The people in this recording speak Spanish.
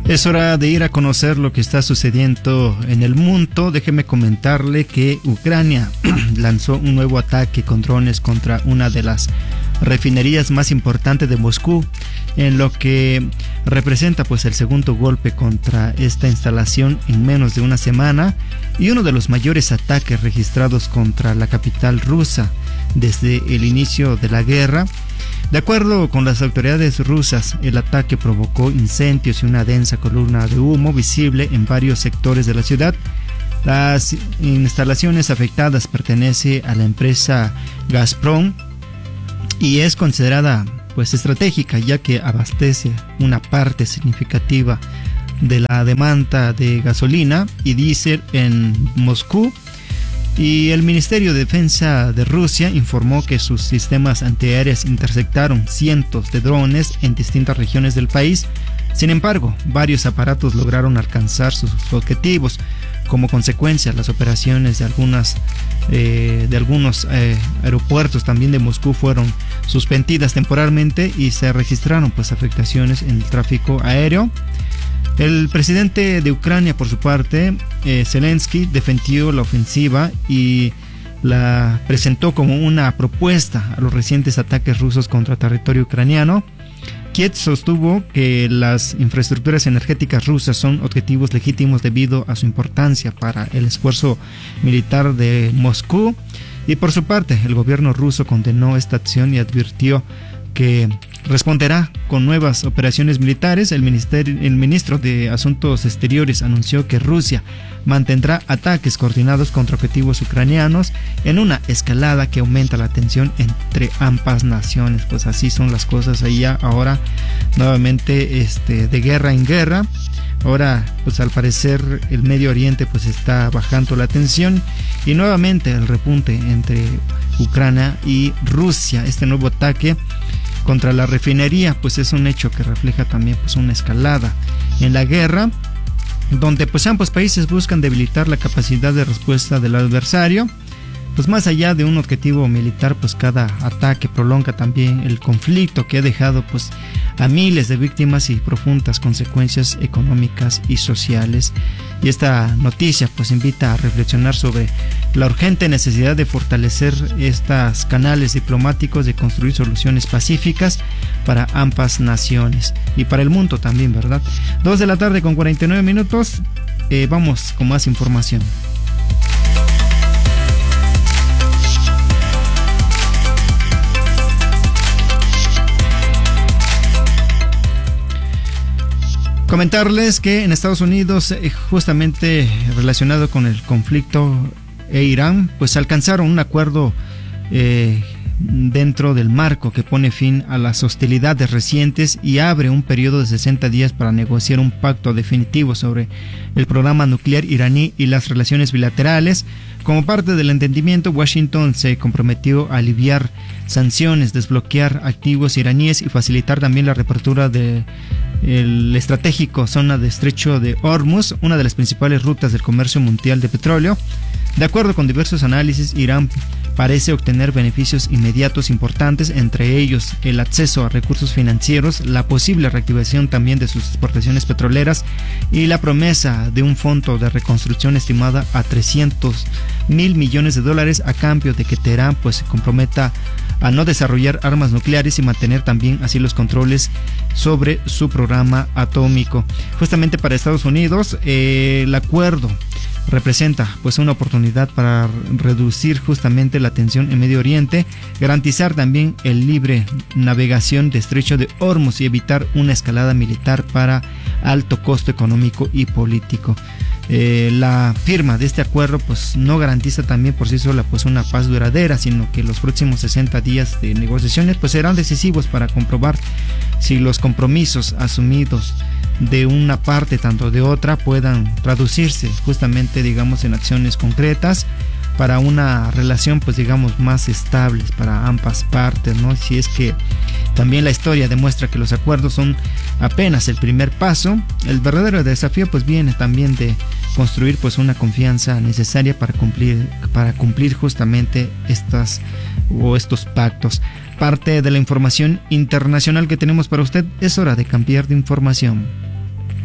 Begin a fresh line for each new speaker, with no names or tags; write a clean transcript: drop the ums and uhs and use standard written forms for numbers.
Es hora de ir a conocer lo que está sucediendo en el mundo. Déjeme comentarle que Ucrania lanzó un nuevo ataque con drones contra una de las refinerías más importantes de Moscú, en lo que representa pues el segundo golpe contra esta instalación en menos de una semana y uno de los mayores ataques registrados contra la capital rusa desde el inicio de la guerra. De acuerdo con las autoridades rusas, el ataque provocó incendios y una densa columna de humo visible en varios sectores de la ciudad. Las instalaciones afectadas pertenecen a la empresa Gazprom y es considerada pues estratégica, ya que abastece una parte significativa de la demanda de gasolina y diésel en Moscú. Y el Ministerio de Defensa de Rusia informó que sus sistemas antiaéreos interceptaron cientos de drones en distintas regiones del país. Sin embargo, varios aparatos lograron alcanzar sus objetivos. Como consecuencia, las operaciones de algunos aeropuertos también de Moscú fueron suspendidas temporalmente y se registraron pues afectaciones en el tráfico aéreo. El presidente de Ucrania, por su parte, Zelensky, defendió la ofensiva y la presentó como una propuesta a los recientes ataques rusos contra territorio ucraniano. Kiev sostuvo que las infraestructuras energéticas rusas son objetivos legítimos debido a su importancia para el esfuerzo militar de Moscú. Y por su parte, el gobierno ruso condenó esta acción y advirtió que responderá con nuevas operaciones militares. El ministro de Asuntos Exteriores anunció que Rusia mantendrá ataques coordinados contra objetivos ucranianos en una escalada que aumenta la tensión entre ambas naciones. Pues así son las cosas allá ahora, nuevamente de guerra en guerra. Ahora pues al parecer el Medio Oriente pues está bajando la tensión y nuevamente el repunte entre Ucrania y Rusia. Este nuevo ataque contra la refinería pues es un hecho que refleja también pues una escalada en la guerra, donde pues ambos países buscan debilitar la capacidad de respuesta del adversario. Pues más allá de un objetivo militar, pues cada ataque prolonga también el conflicto que ha dejado pues a miles de víctimas y profundas consecuencias económicas y sociales. Y esta noticia pues invita a reflexionar sobre la urgente necesidad de fortalecer estos canales diplomáticos, de construir soluciones pacíficas para ambas naciones y para el mundo también, ¿verdad? 2 de la tarde con 49 minutos. Vamos con más información. Comentarles que en Estados Unidos, justamente relacionado con el conflicto e Irán, pues alcanzaron un acuerdo dentro del marco que pone fin a las hostilidades recientes y abre un periodo de 60 días para negociar un pacto definitivo sobre el programa nuclear iraní y las relaciones bilaterales. Como parte del entendimiento, Washington se comprometió a aliviar sanciones, desbloquear activos iraníes y facilitar también la reapertura de el estratégico zona de estrecho de Hormuz, una de las principales rutas del comercio mundial de petróleo. De acuerdo con diversos análisis, Irán parece obtener beneficios inmediatos importantes, entre ellos el acceso a recursos financieros, la posible reactivación también de sus exportaciones petroleras y la promesa de un fondo de reconstrucción estimada a $300 mil millones a cambio de que Teherán pues se comprometa a no desarrollar armas nucleares y mantener también así los controles sobre su programa atómico. Justamente para Estados Unidos, el acuerdo representa pues una oportunidad para reducir justamente la tensión en Medio Oriente, garantizar también el libre navegación de estrecho de Hormuz y evitar una escalada militar para alto costo económico y político. La firma de este acuerdo pues no garantiza también por sí sola pues una paz duradera, sino que los próximos 60 días de negociaciones pues serán decisivos para comprobar si los compromisos asumidos de una parte tanto de otra puedan traducirse justamente digamos en acciones concretas para una relación pues digamos más estable para ambas partes, ¿no? Si es que también la historia demuestra que los acuerdos son apenas el primer paso, el verdadero desafío pues viene también de construir pues una confianza necesaria para cumplir justamente estos pactos. Parte de la información internacional que tenemos para usted. Es hora de cambiar de información.